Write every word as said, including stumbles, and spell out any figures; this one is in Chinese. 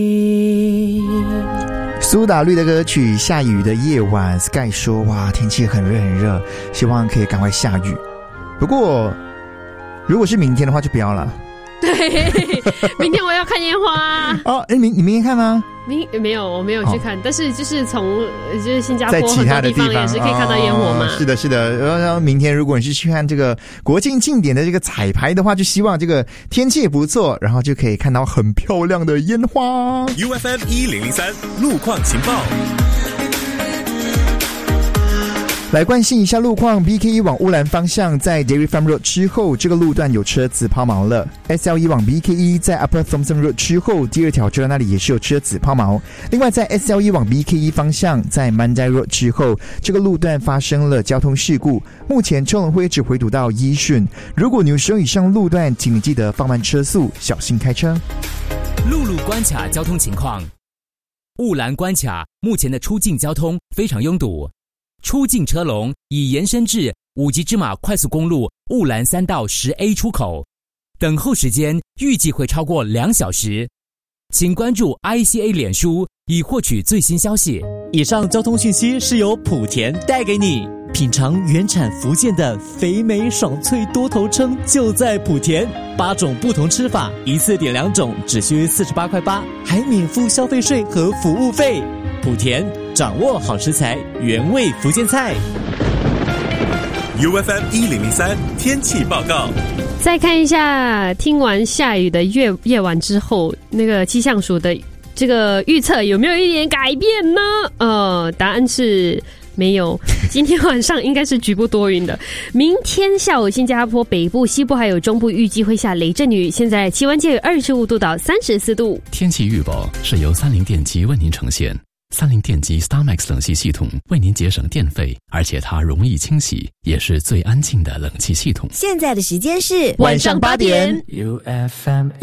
苏打绿的歌曲《下雨的夜晚》 Sky 说哇天气很热很热，希望可以赶快下雨。不过如果是明天的话就不要了。 对，明天我要看烟花哦，你明你明天看吗？ 明没有，我没有去看，哦、但是就是从就是新加坡在其他的地方也是可以看到烟火嘛。 哦、是的，是的。然后明天如果你是去看这个国庆庆典的这个彩排的话，就希望这个天气也不错，然后就可以看到很漂亮的烟花。 U F M 一零零三路况情报。 来关心一下路况 ，B K 一 往乌兰方向在 Dairy Farm Road 之后，这个路段有车子抛锚了。S L 一 往 B K 一 在 Upper Thomson Road 之后，第二条车那里也是有车子抛锚。另外，在 S L 一 往 B K 一 方向在 Mandai Road 之后，这个路段发生了交通事故，目前车龙会一直回堵到一顺。如果你有使用以上路段，请你记得放慢车速，小心开车。 陆路关卡交通情况：雾兰关卡目前的出境交通非常拥堵。出境车龙已延伸至五级芝马快速公路雾兰三道十 A 出口，等候时间预计会超过两小时。请关注 I C A 脸书以获取最新消息。 以上交通讯息是由莆田带给你。品尝原产福建的肥美爽脆多头称就在莆田，八种不同吃法，一次点两种，只需四十八块八，还免付消费税和服务费。莆田掌握好食材，原味福建菜。 U F M 一零零三天气报告。 再看一下，听完下雨的夜夜晚之后，那个气象署的这个预测有没有一点改变呢？呃，答案是没有。今天晚上应该是局部多云的。明天下午，新加坡北部、西部还有中部预计会下雷阵雨。现在气温介于二十五度到三十四度。 天气预报是由三菱电机为您呈现。三菱电机 StarMax 冷气系统为您节省电费，而且它容易清洗，也是最安静的冷气系统。 现在的时间是晚上八点。 U F M